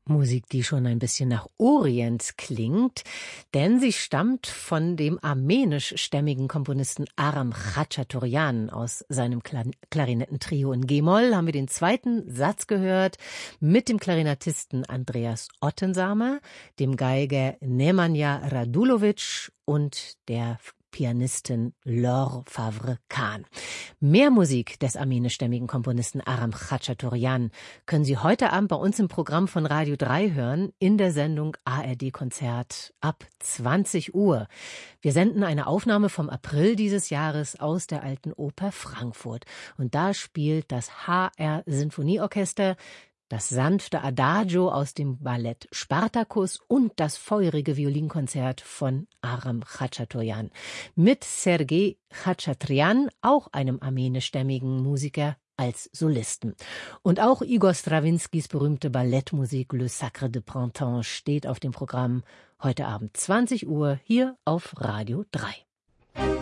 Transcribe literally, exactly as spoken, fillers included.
Musik, die schon ein bisschen nach Orient klingt, denn sie stammt von dem armenischstämmigen Komponisten Aram Khachaturian. Aus seinem Kla- Klarinettentrio in G-Moll haben wir den zweiten Satz gehört mit dem Klarinettisten Andreas Ottensamer, dem Geiger Nemanja Radulovic und der Pianistin Laure Favre-Kahn. Mehr Musik des armenischstämmigen Komponisten Aram Khachaturian können Sie heute Abend bei uns im Programm von Radio drei hören, in der Sendung A R D-Konzert ab zwanzig Uhr. Wir senden eine Aufnahme vom April dieses Jahres aus der Alten Oper Frankfurt. Und da spielt das H R-Sinfonieorchester das sanfte Adagio aus dem Ballett Spartacus und das feurige Violinkonzert von Aram Khachaturian mit Sergei Khachatryan, auch einem armenischstämmigen Musiker, als Solisten. Und auch Igor Strawinskys berühmte Ballettmusik Le Sacre de Printemps steht auf dem Programm heute Abend zwanzig Uhr hier auf Radio drei.